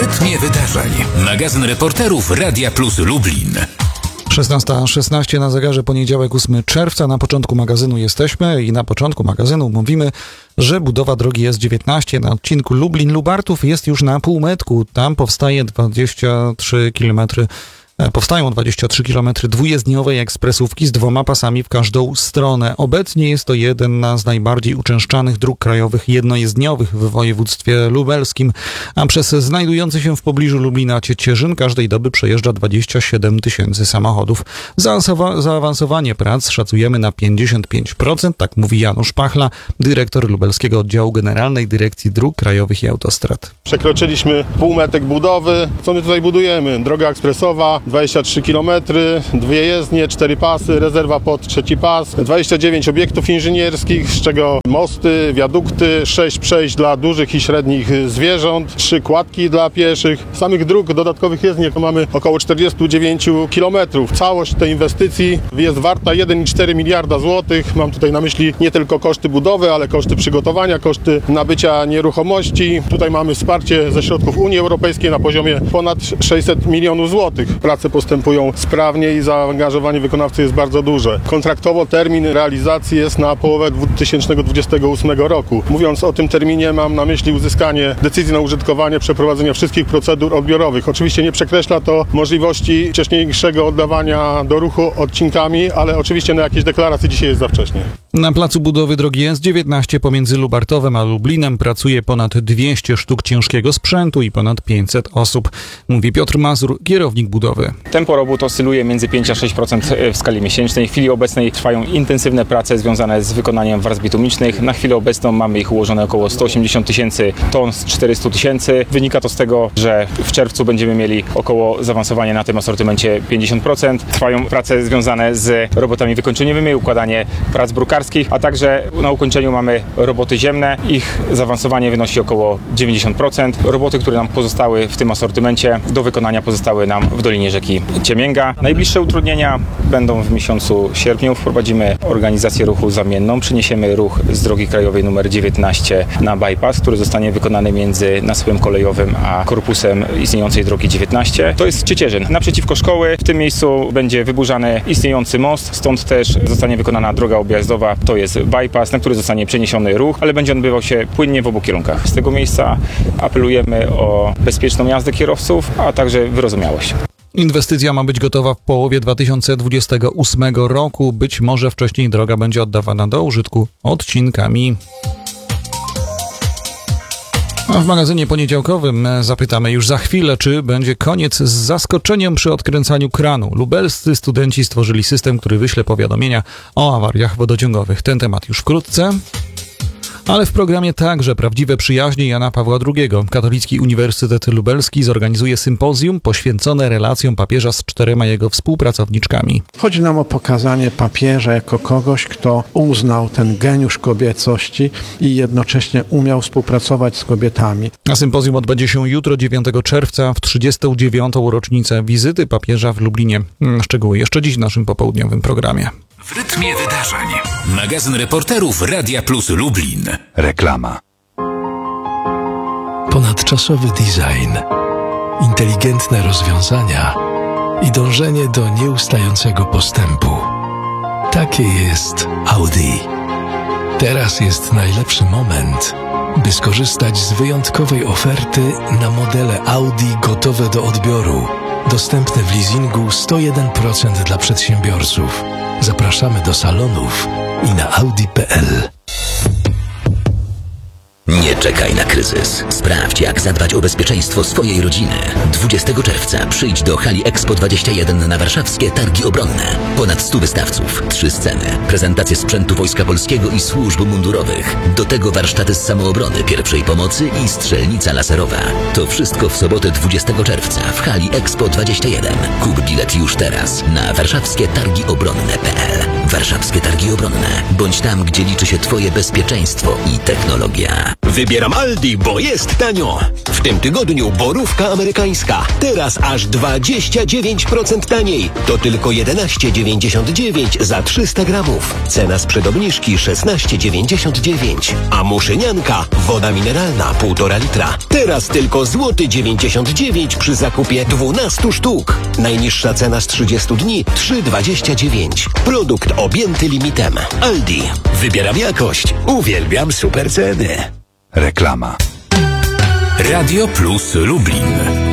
rytmie wydarzeń. Magazyn reporterów Radia Plus Lublin. 16:16 na zegarze, poniedziałek 8 czerwca. Na początku magazynu jesteśmy i na początku magazynu mówimy, że budowa drogi S19 na odcinku Lublin-Lubartów jest już na półmetku. Tam powstają 23 km dwujezdniowej ekspresówki z 2 pasami w każdą stronę. Obecnie jest to jedna z najbardziej uczęszczanych dróg krajowych jednojezdniowych w województwie lubelskim, a przez znajdujący się w pobliżu Lublina Ciecierzyn każdej doby przejeżdża 27 000 samochodów. Zaawansowanie prac szacujemy na 55%, tak mówi Janusz Pachla, dyrektor Lubelskiego Oddziału Generalnej Dyrekcji Dróg Krajowych i Autostrad. Przekroczyliśmy półmetek budowy. Co my tutaj budujemy? Droga ekspresowa, 23 km, 2 jezdnie, 4 pasy, rezerwa pod 3 pas, 29 obiektów inżynierskich, z czego mosty, wiadukty, 6 przejść dla dużych i średnich zwierząt, 3 kładki dla pieszych. Samych dróg dodatkowych jezdni mamy około 49 km. Całość tej inwestycji jest warta 1,4 miliarda złotych. Mam tutaj na myśli nie tylko koszty budowy, ale koszty przygotowania, koszty nabycia nieruchomości. Tutaj mamy wsparcie ze środków Unii Europejskiej na poziomie ponad 600 milionów złotych. Prace postępują sprawnie i zaangażowanie wykonawcy jest bardzo duże. Kontraktowo termin realizacji jest na połowę 2028 roku. Mówiąc o tym terminie, mam na myśli uzyskanie decyzji na użytkowanie, przeprowadzenia wszystkich procedur odbiorowych. Oczywiście nie przekreśla to możliwości wcześniejszego oddawania do ruchu odcinkami, ale oczywiście na jakieś deklaracje dzisiaj jest za wcześnie. Na placu budowy drogi S19 pomiędzy Lubartowem a Lublinem pracuje ponad 200 sztuk ciężkiego sprzętu i ponad 500 osób, mówi Piotr Mazur, kierownik budowy. Tempo robót oscyluje między 5 a 6% w skali miesięcznej. W chwili obecnej trwają intensywne prace związane z wykonaniem warstw bitumicznych. Na chwilę obecną mamy ich ułożone około 180 000 ton z 400 000. Wynika to z tego, że w czerwcu będziemy mieli około zaawansowanie na tym asortymencie 50%. Trwają prace związane z robotami wykończeniowymi, układanie prac brukarskich, a także na ukończeniu mamy roboty ziemne. Ich zaawansowanie wynosi około 90%. Roboty, które nam pozostały w tym asortymencie do wykonania pozostały nam w Dolinie Rzeki Ciemięga. Najbliższe utrudnienia będą w miesiącu sierpniu. Wprowadzimy organizację ruchu zamienną. Przeniesiemy ruch z drogi krajowej nr 19 na bypass, który zostanie wykonany między nasypem kolejowym a korpusem istniejącej drogi 19. To jest Ciecierzyn. Naprzeciwko szkoły w tym miejscu będzie wyburzany istniejący most, stąd też zostanie wykonana droga objazdowa. To jest bypass, na który zostanie przeniesiony ruch, ale będzie on odbywał się płynnie w obu kierunkach. Z tego miejsca apelujemy o bezpieczną jazdę kierowców, a także wyrozumiałość. Inwestycja ma być gotowa w połowie 2028 roku. Być może wcześniej droga będzie oddawana do użytku odcinkami. A w magazynie poniedziałkowym zapytamy już za chwilę, czy będzie koniec z zaskoczeniem przy odkręcaniu kranu. Lubelscy studenci stworzyli system, który wyśle powiadomienia o awariach wodociągowych. Ten temat już wkrótce. Ale w programie także prawdziwe przyjaźnie Jana Pawła II. Katolicki Uniwersytet Lubelski zorganizuje sympozjum poświęcone relacjom papieża z 4 jego współpracowniczkami. Chodzi nam o pokazanie papieża jako kogoś, kto uznał ten geniusz kobiecości i jednocześnie umiał współpracować z kobietami. A sympozjum odbędzie się jutro, 9 czerwca, w 39. rocznicę wizyty papieża w Lublinie. Szczegóły jeszcze dziś w naszym popołudniowym programie. W rytmie wydarzeń. Magazyn reporterów Radia Plus Lublin. Reklama. Ponadczasowy design, inteligentne rozwiązania i dążenie do nieustającego postępu. Takie jest Audi. Teraz jest najlepszy moment, by skorzystać z wyjątkowej oferty na modele Audi gotowe do odbioru. Dostępne w leasingu 101% dla przedsiębiorców. Zapraszamy do salonów i na audi.pl. Nie czekaj na kryzys. Sprawdź, jak zadbać o bezpieczeństwo swojej rodziny. 20 czerwca przyjdź do hali Expo 21 na warszawskie Targi Obronne. Ponad 100 wystawców, 3 sceny, prezentacje sprzętu Wojska Polskiego i służb mundurowych. Do tego warsztaty z samoobrony, pierwszej pomocy i strzelnica laserowa. To wszystko w sobotę 20 czerwca w hali Expo 21. Kup bilet już teraz na warszawskietargiobronne.pl. Warszawskie Targi Obronne. Bądź tam, gdzie liczy się Twoje bezpieczeństwo i technologia. Wybieram Aldi, bo jest tanio. W tym tygodniu borówka amerykańska. Teraz aż 29% taniej. To tylko 11,99 za 300 gramów. Cena sprzed obniżki 16,99. A muszynianka, woda mineralna 1,5 litra. Teraz tylko złoty 99 przy zakupie 12 sztuk. Najniższa cena z 30 dni 3,29. Produkt objęty limitem. Aldi. Wybieram jakość. Uwielbiam super ceny. Reklama. Radio Plus Lublin.